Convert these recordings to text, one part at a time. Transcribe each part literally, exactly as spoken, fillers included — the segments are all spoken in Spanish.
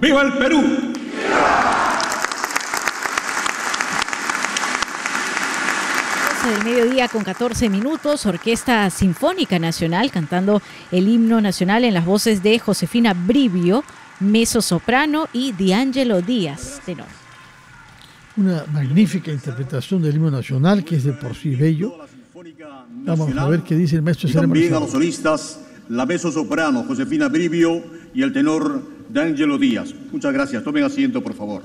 ¡Viva el Perú! Del mediodía con catorce minutos, Orquesta Sinfónica Nacional cantando el himno nacional en las voces de Josefina Brivio, mezzosoprano, y D'Angelo Díaz, tenor. Una magnífica interpretación del himno nacional que es de por sí bello. Vamos a ver qué dice el maestro y también ceremonia. A los solistas, la mezzosoprano Josefina Brivio y el tenor D'Angelo Díaz. Muchas gracias. Tomen asiento, por favor.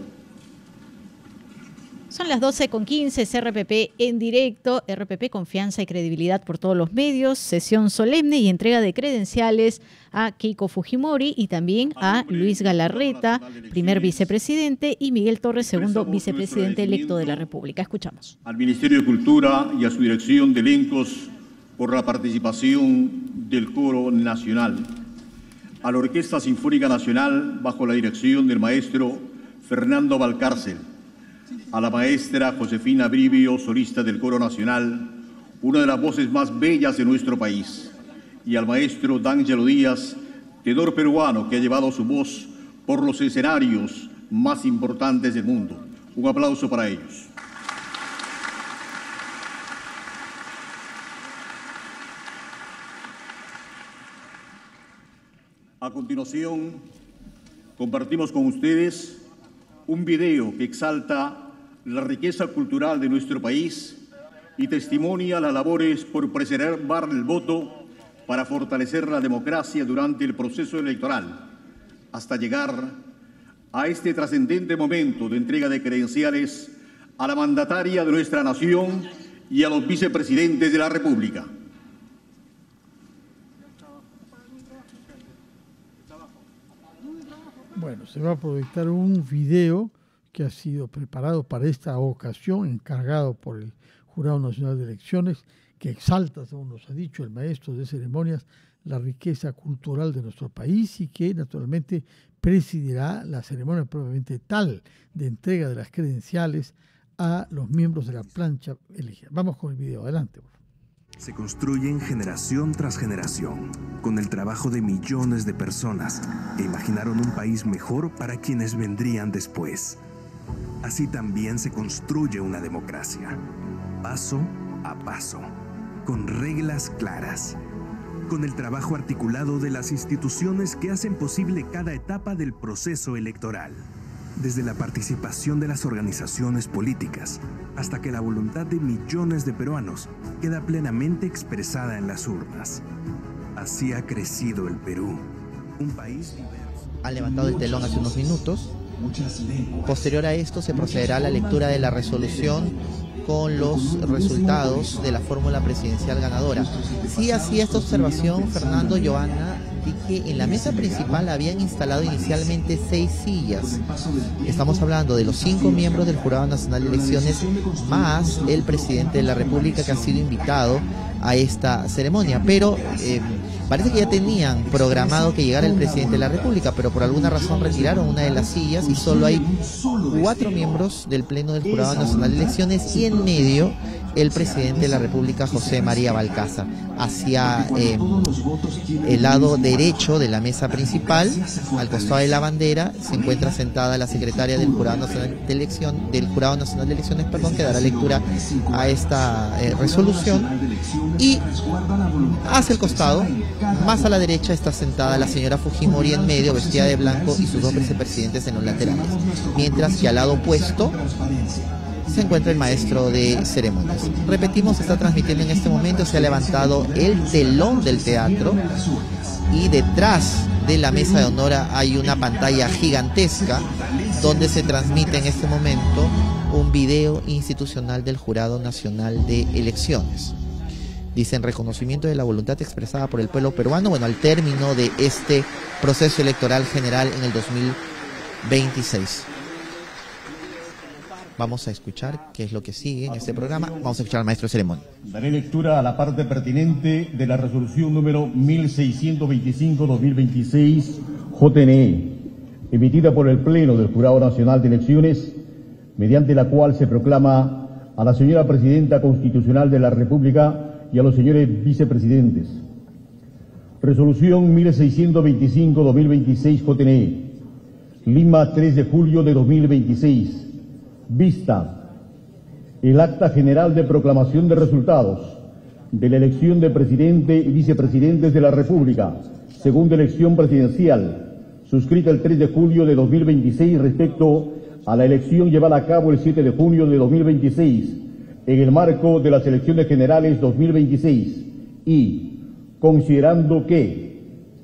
Son las doce con quince, es R P P en directo, R P P confianza y credibilidad por todos los medios, sesión solemne y entrega de credenciales a Keiko Fujimori y también a Luis Galarreta, primer vicepresidente, y Miguel Torres, segundo vicepresidente electo de la República. Escuchamos. Al Ministerio de Cultura y a su dirección de elencos por la participación del Coro Nacional. A la Orquesta Sinfónica Nacional bajo la dirección del maestro Fernando Valcárcel. A la maestra Josefina Brivio, solista del Coro Nacional, una de las voces más bellas de nuestro país, y al maestro D'Angelo Díaz, tenor peruano que ha llevado su voz por los escenarios más importantes del mundo. Un aplauso para ellos. A continuación, compartimos con ustedes un video que exalta la riqueza cultural de nuestro país y testimonia las labores por preservar el voto para fortalecer la democracia durante el proceso electoral, hasta llegar a este trascendente momento de entrega de credenciales a la mandataria de nuestra nación y a los vicepresidentes de la República. Bueno, se va a proyectar un video que ha sido preparado para esta ocasión, encargado por el Jurado Nacional de Elecciones, que exalta, según nos ha dicho el maestro de ceremonias, la riqueza cultural de nuestro país y que naturalmente presidirá la ceremonia propiamente tal de entrega de las credenciales a los miembros de la plancha elegida. Vamos con el video, adelante. Se construyen generación tras generación, con el trabajo de millones de personas que imaginaron un país mejor para quienes vendrían después. Así también se construye una democracia, paso a paso, con reglas claras, con el trabajo articulado de las instituciones que hacen posible cada etapa del proceso electoral, desde la participación de las organizaciones políticas hasta que la voluntad de millones de peruanos queda plenamente expresada en las urnas. Así ha crecido el Perú, un país diverso. Ha levantado el telón hace unos minutos. Posterior a esto se procederá a la lectura de la resolución con los resultados de la fórmula presidencial ganadora. Sí hacía esta observación Fernando, Joana, de que en la mesa principal habían instalado inicialmente seis sillas. Estamos hablando de los cinco miembros del Jurado Nacional de Elecciones, más el presidente de la República, que ha sido invitado a esta ceremonia, pero eh, parece que ya tenían programado que llegara el presidente de la República, pero por alguna razón retiraron una de las sillas y solo hay cuatro miembros del Pleno del Jurado Nacional de Elecciones y en medio el presidente de la República, José María Balcázar. Hacia eh, el lado derecho de la mesa principal, al costado de la bandera, se encuentra sentada la secretaria del Jurado Nacional de Elección, del Jurado Nacional de Elecciones, perdón, que dará lectura a esta eh, resolución. Y hacia el costado, más a la derecha, está sentada la señora Fujimori en medio, vestida de blanco, y sus dos vicepresidentes en los laterales. Mientras que al lado opuesto se encuentra el maestro de ceremonias. Repetimos, se está transmitiendo en este momento, se ha levantado el telón del teatro y detrás de la mesa de honor hay una pantalla gigantesca donde se transmite en este momento un video institucional del Jurado Nacional de Elecciones. Dicen reconocimiento de la voluntad expresada por el pueblo peruano, bueno, al término de este proceso electoral general en el dos mil veintiséis. Vamos a escuchar qué es lo que sigue en este programa. Vamos a escuchar al maestro de ceremonia. Daré lectura a la parte pertinente de la resolución número mil seiscientos veinticinco guión dos mil veintiséis J N E, emitida por el Pleno del Jurado Nacional de Elecciones, mediante la cual se proclama a la señora Presidenta Constitucional de la República y a los señores vicepresidentes. Resolución mil seiscientos veinticinco guión dos mil veintiséis J N E. Lima, tres de julio de dos mil veintiséis. Vista el acta general de proclamación de resultados de la elección de presidente y vicepresidentes de la República, segunda elección presidencial, suscrita el tres de julio de dos mil veintiséis respecto a la elección llevada a cabo el siete de junio de dos mil veintiséis en el marco de las elecciones generales dos mil veintiséis y, considerando que,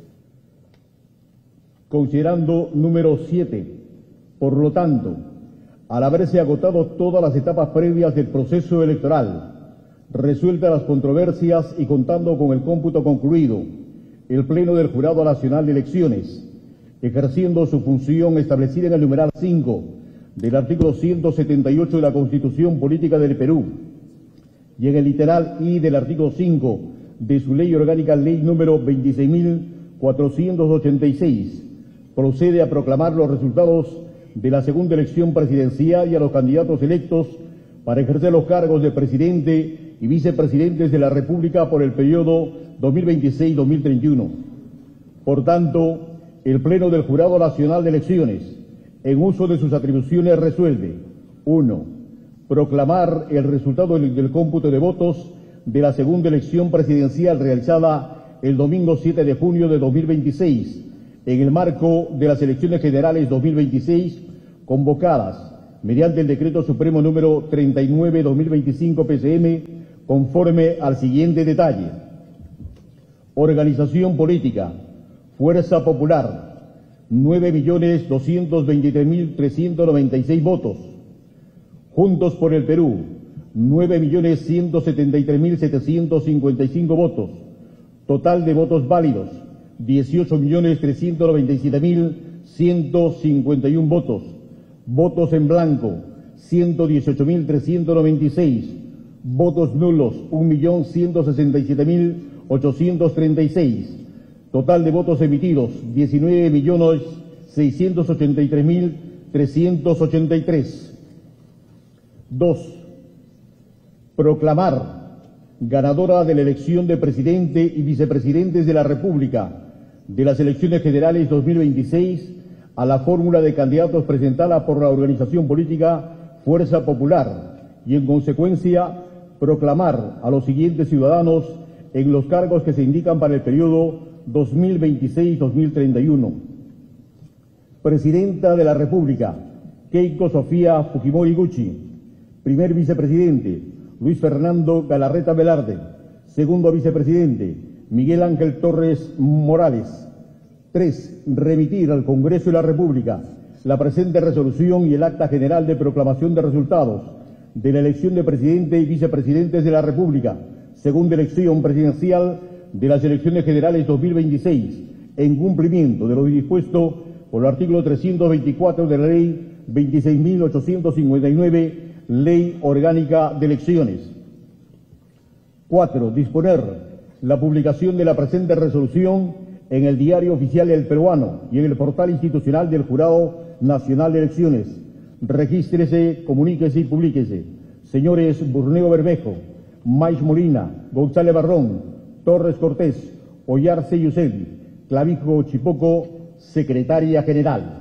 considerando número siete, por lo tanto, al haberse agotado todas las etapas previas del proceso electoral, resueltas las controversias y contando con el cómputo concluido, el Pleno del Jurado Nacional de Elecciones, ejerciendo su función establecida en el numeral cinco del artículo ciento setenta y ocho de la Constitución Política del Perú y en el literal I del artículo cinco de su ley orgánica, ley número veintiséis mil cuatrocientos ochenta y seis, procede a proclamar los resultados de la segunda elección presidencial y a los candidatos electos para ejercer los cargos de presidente y vicepresidentes de la República por el periodo dos mil veintiséis a dos mil treinta y uno. Por tanto, el Pleno del Jurado Nacional de Elecciones, en uso de sus atribuciones, resuelve: uno. Proclamar el resultado del, del cómputo de votos de la segunda elección presidencial realizada el domingo siete de junio de dos mil veintiséis, en el marco de las elecciones generales dos mil veintiséis, convocadas mediante el Decreto Supremo número treinta y nueve barra dos mil veinticinco P C M, conforme al siguiente detalle. Organización política: Fuerza Popular, nueve millones doscientos veintitrés mil trescientos noventa y seis votos. Juntos por el Perú, nueve millones ciento setenta y tres mil setecientos cincuenta y cinco votos. Total de votos válidos, dieciocho millones trescientos noventa y siete mil ciento cincuenta y uno votos. Votos en blanco, ciento dieciocho mil trescientos noventa y seis. Votos nulos, un millón ciento sesenta y siete mil ochocientos treinta y seis. Total de votos emitidos, diecinueve millones seiscientos ochenta y tres mil trescientos ochenta y tres. Dos. Proclamar ganadora de la elección de presidente y vicepresidentes de la República de las elecciones generales dos mil veintiséis a la fórmula de candidatos presentada por la organización política Fuerza Popular y, en consecuencia, proclamar a los siguientes ciudadanos en los cargos que se indican para el periodo dos mil veintiséis a dos mil treinta y uno. Presidenta de la República, Keiko Sofía Fujimori Gucci. Primer vicepresidente, Luis Fernando Galarreta Velarde. Segundo vicepresidente, Miguel Ángel Torres Morales. Tres. Remitir al Congreso de la República la presente resolución y el acta general de proclamación de resultados de la elección de presidente y vicepresidentes de la República, segunda elección presidencial de las elecciones generales dos mil veintiséis, en cumplimiento de lo dispuesto por el artículo trescientos veinticuatro de la ley veintiséis mil ochocientos cincuenta y nueve, Ley Orgánica de Elecciones. Cuatro. Disponer la publicación de la presente resolución en el Diario Oficial del Peruano y en el portal institucional del Jurado Nacional de Elecciones. Regístrese, comuníquese y publíquese. Señores Burneo Bermejo, Mais Molina, González Barrón, Torres Cortés, Oyarce Yuseli, Clavijo Chipoco, Secretaria General.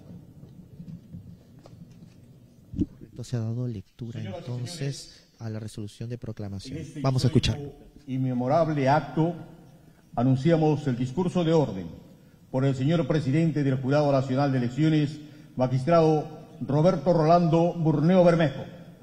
Se ha dado lectura entonces a la resolución de proclamación. Vamos a escuchar. Inmemorable acto, anunciamos el discurso de orden por el señor presidente del Jurado Nacional de Elecciones, magistrado Roberto Rolando Burneo Bermejo.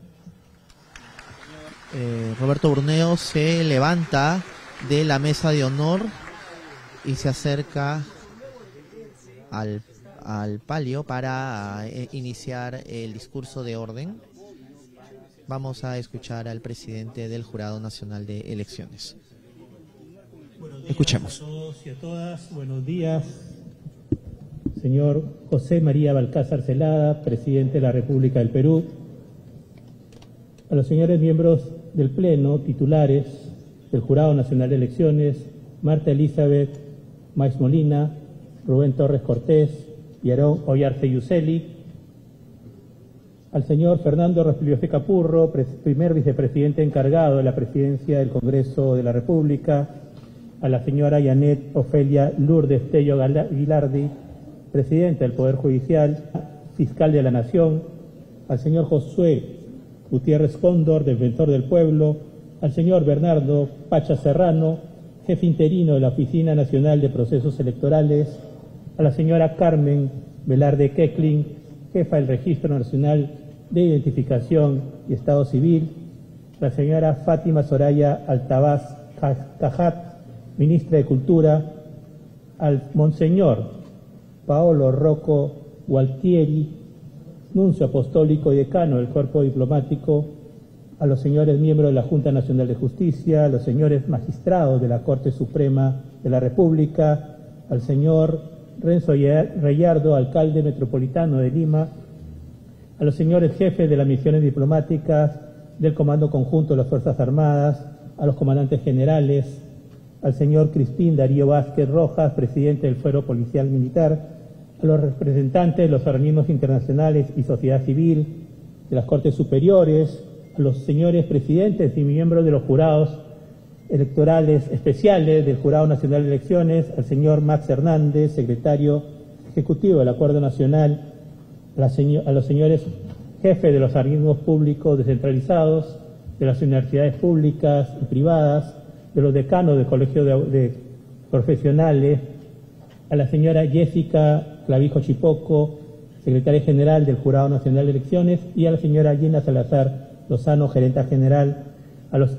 Eh, Roberto Burneo se levanta de la mesa de honor y se acerca al, al palio para eh, iniciar el discurso de orden. Vamos a escuchar al presidente del Jurado Nacional de Elecciones. Escuchemos. A todos y a todas, buenos días. Señor José María Balcázar Celada, presidente de la República del Perú. A los señores miembros del Pleno, titulares del Jurado Nacional de Elecciones, Marta Elizabeth Mais Molina, Rubén Torres Cortés y Aarón Oyarce Yuseli. Al señor Fernando Raspilioste Capurro, primer vicepresidente encargado de la presidencia del Congreso de la República. A la señora Yanet Ofelia Lourdes Tello Aguilardi, presidente del Poder Judicial, fiscal de la Nación, al señor Josué Gutiérrez Cóndor, defensor del pueblo, al señor Bernardo Pacha Serrano, jefe interino de la Oficina Nacional de Procesos Electorales, a la señora Carmen Velarde Kekling, jefa del Registro Nacional de Identificación y Estado Civil, a la señora Fátima Soraya Altabás Cajat, ministra de Cultura, al monseñor Paolo Rocco Gualtieri, nuncio apostólico y decano del Cuerpo Diplomático, a los señores miembros de la Junta Nacional de Justicia, a los señores magistrados de la Corte Suprema de la República, al señor Renzo Reyardo, alcalde metropolitano de Lima, a los señores jefes de las misiones diplomáticas del Comando Conjunto de las Fuerzas Armadas, a los comandantes generales, al señor Crispín Darío Vázquez Rojas, presidente del Fuero Policial Militar, a los representantes de los organismos internacionales y sociedad civil, de las Cortes Superiores, a los señores presidentes y miembros de los jurados electorales especiales del Jurado Nacional de Elecciones, al señor Max Hernández, secretario ejecutivo del Acuerdo Nacional, a, la señor, a los señores jefes de los organismos públicos descentralizados, de las universidades públicas y privadas, de los decanos del Colegio de, de Profesionales, a la señora Jessica Clavijo Chipoco, secretaria general del Jurado Nacional de Elecciones, y a la señora Gina Salazar Lozano, gerenta general, a los